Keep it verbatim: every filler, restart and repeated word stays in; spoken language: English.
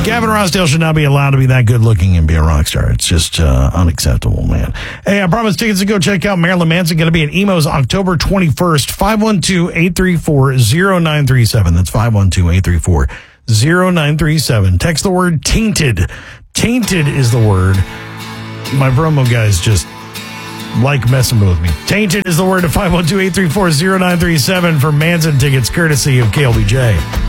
Gavin Rossdale should not be allowed to be that good looking and be a rock star. It's just uh, unacceptable, man. Hey, I promised tickets to go check out Marilyn Manson. Going to be at Emo's October twenty-first. five one two, eight three four, zero nine three seven. That's five one two, eight three four, zero nine three seven. Text the word tainted. Tainted is the word. My promo guys just like messing with me. Tainted is the word to five one two, eight three four, zero nine three seven for Manson tickets courtesy of K L B J.